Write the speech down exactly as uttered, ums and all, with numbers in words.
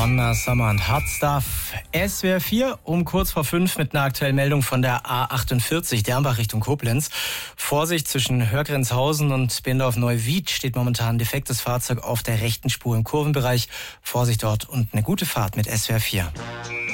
Donna Summer und Hot Stuff. S W R vier um kurz vor fünf mit einer aktuellen Meldung von der A achtundvierzig, Dernbach Richtung Koblenz. Vorsicht, zwischen Hörgrenzhausen und Bendorf-Neuwied steht momentan ein defektes Fahrzeug auf der rechten Spur im Kurvenbereich. Vorsicht dort und eine gute Fahrt mit S W R vier.